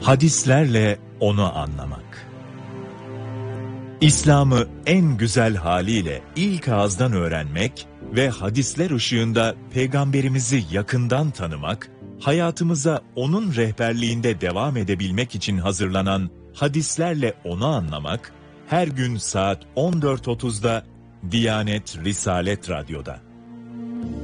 Hadislerle onu anlamak. İslam'ı en güzel haliyle ilk ağızdan öğrenmek ve hadisler ışığında Peygamberimizi yakından tanımak, hayatımıza onun rehberliğinde devam edebilmek için hazırlanan Hadislerle onu anlamak, her gün saat 14.30'da Diyanet Risalet Radyo'da.